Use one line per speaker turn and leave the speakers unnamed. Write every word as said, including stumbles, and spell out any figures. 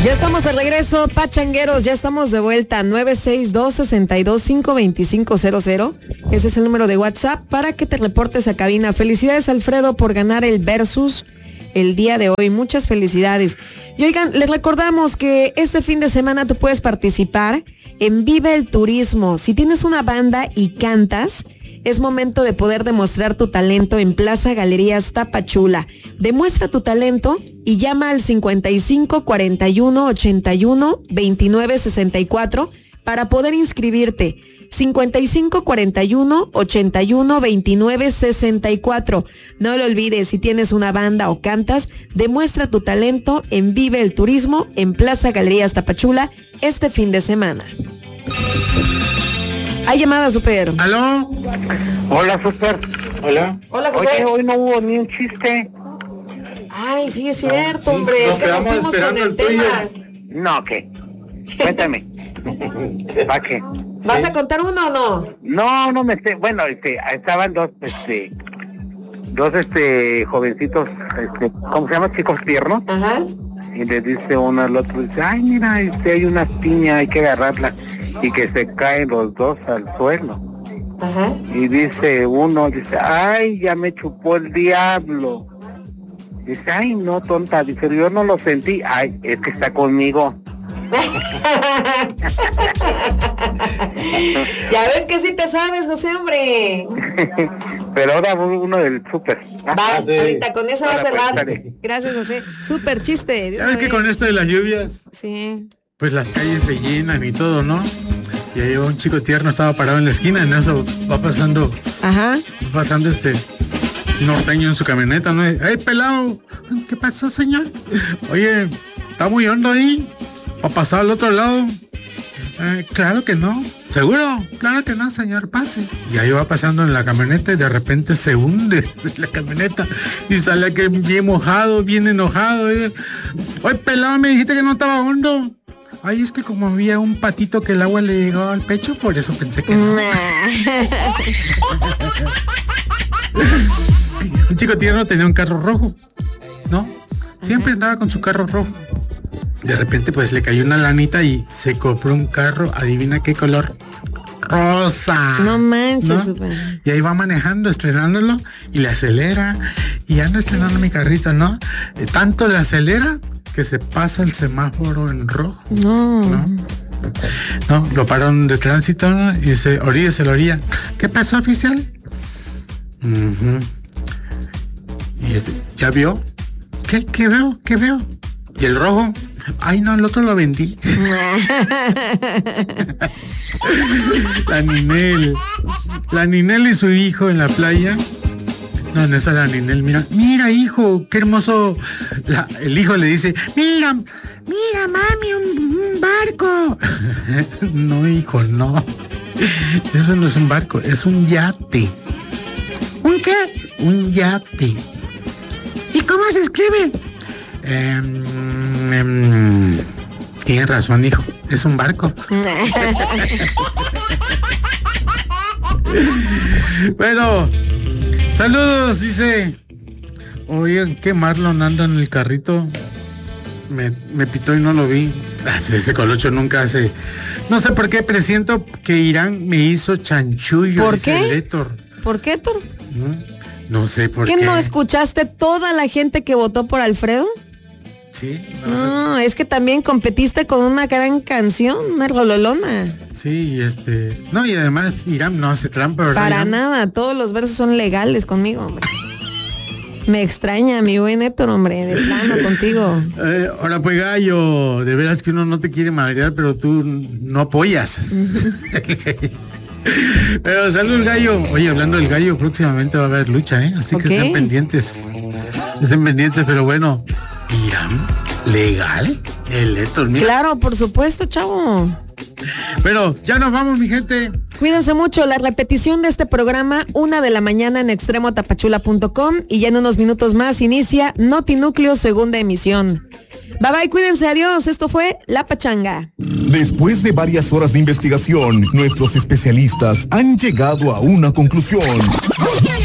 Ya estamos de regreso, pachangueros, ya estamos de vuelta. Nueve seis dos, seis dos cinco, dos cinco cero cero. Ese es el número de WhatsApp para que te reportes a cabina. Felicidades, Alfredo, por ganar el Versus el día de hoy. Muchas felicidades. Y oigan, les recordamos que este fin de semana tú puedes participar en Vive el Turismo. Si tienes una banda y cantas, es momento de poder demostrar tu talento en Plaza Galerías Tapachula. Demuestra tu talento y llama al cincuenta y cinco, cuarenta y uno, ochenta y uno, veintinueve, sesenta y cuatro para poder inscribirte. cincuenta y cinco, cuarenta y uno, ochenta y uno, veintinueve, sesenta y cuatro. No lo olvides, si tienes una banda o cantas, demuestra tu talento en Vive el Turismo en Plaza Galerías Tapachula este fin de semana. Hay llamada, Super.
¿Aló?
Hola, Super.
Hola.
Hola, José.
Oye, hoy no hubo ni un chiste.
Ay, sí es cierto,
Sí,
hombre.
nos
Es que nos
quedamos
fuimos con
esperando
el
el tuyo.
tema.
No, ¿qué? Cuéntame. ¿Para qué?
¿Vas a contar uno o no?
No, no me esté. Bueno, este, estaban dos, este, dos, este, jovencitos, este, ¿cómo se llama? Chicos tiernos.
Ajá.
Y le dice uno al otro, dice, ay, mira, este, hay una piña, hay que agarrarla. Y que se caen los dos al suelo.
Ajá.
Y dice uno, dice, ay, ya me chupó el diablo. Dice, ay, no, tonta, dice, yo no lo sentí. Ay, es que está conmigo.
Ya ves que sí te sabes, José, hombre.
Pero ahora uno del súper.
Va,
sí.
ahorita con eso va a
Ahora, pues,
cerrar.
dale.
Gracias, José. Súper chiste. de
Ya
una
ves que
vez.
con esto de las lluvias,
Sí.
pues las calles se llenan y todo, ¿no? Y ahí un chico tierno estaba parado en la esquina, en eso va pasando,
Ajá.
va pasando este norteño en su camioneta, ¿no? ¡Ey, pelado! ¿Qué pasó, señor? Oye, ¿está muy hondo ahí? ¿Va a pasar al otro lado? Eh, claro que no. ¿Seguro? Claro que no, señor, pase. Y ahí va pasando en la camioneta y de repente se hunde la camioneta y sale que bien mojado, bien enojado. ¿eh? Oye, pelado, me dijiste que no estaba hondo. Ay, es que como había un patito que el agua le llegó al pecho, por eso pensé que no. Un chico tierno tenía un carro rojo, ¿no? Siempre andaba con su carro rojo. De repente pues le cayó una lanita y se compró un carro, adivina qué color, rosa.
No manches,
¿no?
Super.
Y ahí va manejando, estrenándolo y le acelera y anda estrenando mi carrito, ¿no? Eh, tanto le acelera que se pasa el semáforo en rojo.
No.
¿No? No, lo pararon de tránsito, ¿no? Y dice, oríllese la orilla. ¿Qué pasó, oficial? Uh-huh. Y este, ¿ya vio? ¿Qué, qué veo? ¿Qué veo? ¿Y el rojo? Ay, no, el otro lo vendí. La Ninel. La Ninel y su hijo en la playa. No, en esa la Ninel, mira, mira, hijo, qué hermoso. La, el hijo le dice, mira, mira, mami, un, un barco. No, hijo, no. Eso no es un barco, es un yate. ¿Un qué? Un yate. ¿Y cómo se escribe? Eh, eh, tienes razón, hijo, es un barco. Bueno, saludos, dice. Oigan, que Marlon anda en el carrito. Me, me pitó y no lo vi. Ese colocho nunca hace. No sé por qué presiento que Irán me hizo chanchullo.
¿Por
dice
qué?
Héctor.
¿Por qué, Héctor?
No, no sé por
¿Qué
qué.
no escuchaste toda la gente que votó por Alfredo?
Sí, no,
No, es que también competiste con una gran canción, una rololona.
sí, y este. No, y además Irán no hace trampa, ¿verdad?
Para
Irán?
nada, todos los versos son legales conmigo, hombre. Me extraña, mi buen Héctor, hombre, de plano contigo.
Eh, ahora pues gallo, de veras que uno no te quiere madrear, pero tú no apoyas. Pero salud gallo. Oye, hablando del gallo, próximamente va a haber lucha, ¿eh? Así
Ok.
que estén pendientes. Estén pendientes, pero bueno. ¿Irán legal? El Héctor, mira.
Claro, por supuesto, chavo.
Pero ya nos vamos, mi gente.
Cuídense mucho. La repetición de este programa, una de la mañana en extremo tapachula punto com, y ya en unos minutos más inicia Notinúcleo, segunda emisión. Bye bye, cuídense, adiós. Esto fue La Pachanga.
Después de varias horas de investigación, nuestros especialistas han llegado a una conclusión.